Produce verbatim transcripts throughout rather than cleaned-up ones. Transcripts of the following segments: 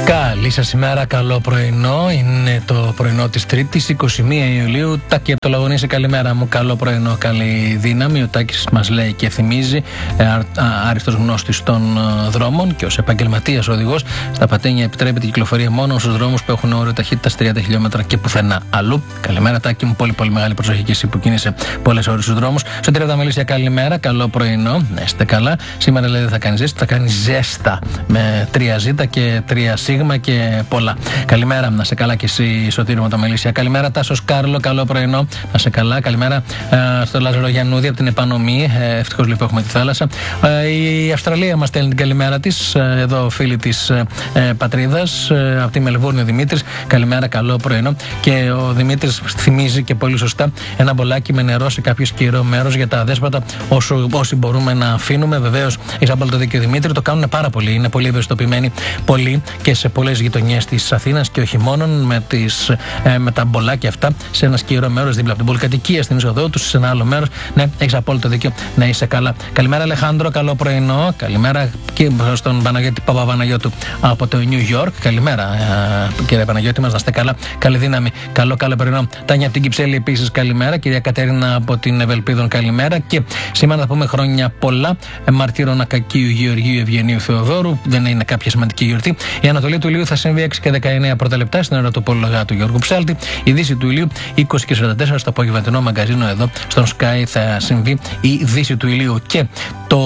Καλή σας ημέρα, καλό πρωινό. Είναι το πρωινό της Τρίτης, είκοσι μία Ιουλίου. Τάκη από το Λαγωνίσι, καλημέρα μου. Καλό πρωινό, καλή δύναμη. Ο Τάκης μας λέει και θυμίζει, ε, άριστος γνώστης των ε, δρόμων και ως επαγγελματίας οδηγός στα Πατένια επιτρέπεται η κυκλοφορία μόνο στους δρόμους που έχουν όριο ταχύτητας τριάντα χιλιόμετρα και πουθενά αλλού. Καλημέρα, Τάκη μου. Πολύ, πολύ μεγάλη προσοχή και εσύ που κίνησε πολλές ώρες στους δρόμους. Στο τριάντα Μελίσια, καλημέρα, καλό πρωινό. Να είστε καλά. Σήμερα λέει δεν θα κάνει ζέστα, θα κάνει ζέστα με τρία ζήτα και τρία σίγμα και πολλά. Καλημέρα, να σε καλά και εσύ, Σωτήρη μου, το Μελίσια. Καλημέρα, Τάσος Κάρλο, καλό πρωινό. Να σε καλά. Καλημέρα ε, στο Λάζαρο Γιαννούδη από την Επανομή. Ε, Ευτυχώς λοιπόν έχουμε τη θάλασσα. Ε, η Αυστραλία μας στέλνει την καλημέρα της. Ε, εδώ, φίλοι της ε, πατρίδας, ε, από τη Μελβούρνη, ο Δημήτρης. Καλημέρα, καλό πρωινό. Και ο Δημήτρης θυμίζει και πολύ σωστά ένα μπολάκι με νερό σε κάποιο σκυρό μέρος για τα αδέσποτα, όσο, όσοι μπορούμε να αφήνουμε. Βεβαίως, η Ζάμπαλτο Δίκαιο Δημήτρη το κάνουν πάρα πολύ. Είναι πολύ ευαισθητοποιημένοι, πολύ και σε πολλές γειτονιές της Αθήνας και όχι μόνο με, τις, ε, με τα μπολάκια αυτά σε ένα σκυρό μέρος δίπλα από την πολυκατοικία στην είσοδό του, σε ένα άλλο μέρος. Ναι, έχεις απόλυτο δίκιο, να είσαι καλά. Καλημέρα, Αλεχάνδρο, καλό πρωινό. Καλημέρα και στον Παναγιώτη Παπαπαναγιώτου από το New York. Καλημέρα, ε, κύριε Παναγιώτη μας, να είστε καλά. Καλή δύναμη, καλό, καλό πρωινό. Τάνια από την Κυψέλη επίσης, καλημέρα. Κυρία Κατέρινα από την Ευελπίδων, καλημέρα. Και σήμερα θα πούμε χρόνια πολλά. Ε, Μαρτύρων Ακακίου Γεωργίου Ευγενίου Θεοδόρου. Δεν είναι κάποια σημαντική γιορτή. Η Ανατολή του ηλίου θα συμβεί έξι και δεκαεννέα πρώτα λεπτά στην ώρα του Πολυλογά του Γιώργου Ψάλτη. Η Δύση του ηλίου είκοσι και σαράντα τέσσερα στο απογευματινό μαγκαζίνο εδώ στον Sky θα συμβεί η Δύση του ηλίου. Και το.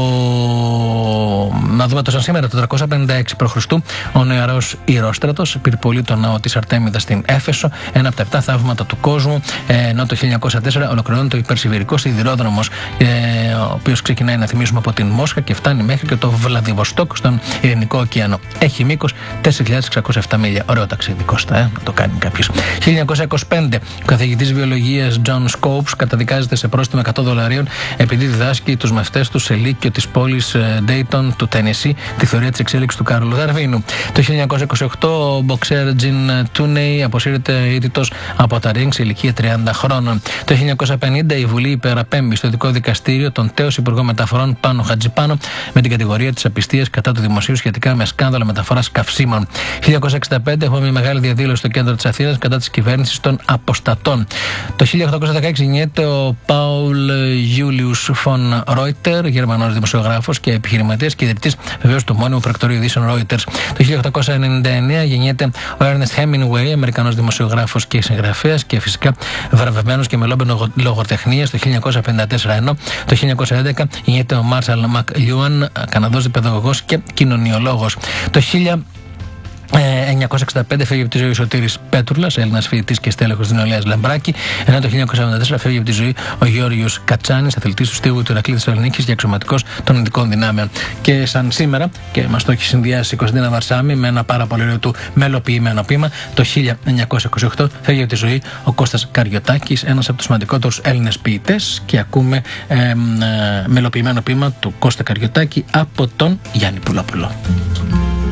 Να δούμε το σαν σήμερα, το τριακόσια πενήντα έξι π.Χ. ο νεαρός Ηρόστρατος πυρπολεί τον ναό της Αρτέμιδας στην Έφεσο, ένα από τα επτά θαύματα του κόσμου. Ενώ το χίλια εννιακόσια τέσσερα ολοκληρώνεται ο υπερσιβηρικός σιδηρόδρομος, ε, ο οποίος ξεκινάει, να θυμίσουμε, από την Μόσχα και φτάνει μέχρι και το Βλαδιβοστόκ στον Ειρηνικό ωκεανό. Έχει μήκος τέσσερις χιλιάδες εξακόσια επτά μίλια. Ωραίο ταξίδι, Κώστα, ε, να το κάνει κάποιος. χίλια εννιακόσια είκοσι πέντε ο καθηγητής βιολογίας John Scopes καταδικάζεται σε πρόστιμο εκατό δολαρίων επειδή διδάσκει τους μαθητές του σε λύκειο της πόλης Dayton του Τένεσι τη θεωρία της εξέλιξης του Κάρολου Δαρβίνου. Το χίλια εννιακόσια είκοσι οκτώ ο μποξέρ Τζιν Τούνεϊ αποσύρεται ήττητος από τα ρίγκ σε ηλικία τριάντα χρόνων. Το χίλια εννιακόσια πενήντα η Βουλή υπεραπέμπει στο ειδικό δικαστήριο τον τέος Υπουργό Μεταφορών Πάνο Χατζιπάνο με την κατηγορία της απιστίας κατά του δημοσίου σχετικά με σκάνδαλο μεταφοράς καυσίμων. χίλια εννιακόσια εξήντα πέντε έχουμε μια μεγάλη διαδήλωση στο κέντρο της Αθήνας κατά της κυβέρνησης των αποστατών. Το χίλια οκτακόσια δεκαέξι γεννιέται ο Πάουλ Γιούλιους Φον Ρόιτερ, Γερμανός δημοσιογράφος και επιχειρηματίας και ιδρυτής βεβαίως του μόνιμου πρακτορείου ειδήσεων Reuters. Το χίλια οκτακόσια ενενήντα εννέα γεννιέται ο Ernest Hemingway, Αμερικανός δημοσιογράφος και συγγραφέας και φυσικά βραβευμένος και μελόμπαινο λογοτεχνίας το χίλια εννιακόσια πενήντα τέσσερα, ενώ το χίλια εννιακόσια έντεκα γεννιέται ο Μάρσαλ Μακλιούαν, Καναδός παιδαγωγός και κοινωνιολόγος. Το χίλια εννιακόσια εξήντα πέντε φεύγει από τη ζωή ο Σωτήρης Πέτρουλας, Έλληνας φοιτητής και στέλεχος της Νεολαίας Λαμπράκη, ενώ το χίλια εννιακόσια εβδομήντα τέσσερα φεύγει από τη ζωή ο Γιώργος Κατσάνης, αθλητής του Στίβου του Ηρακλή Θεσσαλονίκης και αξιωματικός των Ειδικών Δυνάμεων. Και σαν σήμερα, και μας το έχει συνδυάσει η Κωνσταντίνα Βαρσάμι με ένα πάρα πολύ ωραίο του μελοποιημένο ποίημα, το χίλια εννιακόσια είκοσι οκτώ φεύγει από τη ζωή ο Κώστας Καριωτάκης, ένας από τους σημαντικότερους Έλληνες ποιητές, και ακούμε ε, ε, μελοποιημένο ποίημα του Κώστα Καριωτάκη από τον Γιάννη Πουλόπουλο.